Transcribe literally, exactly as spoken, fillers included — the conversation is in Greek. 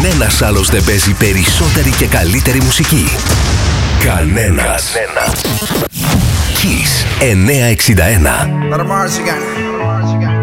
Κανένας άλλος δεν παίζει περισσότερη και καλύτερη μουσική. Κανένας. Κανένας. Kiss εννιακόσια εξήντα ένα.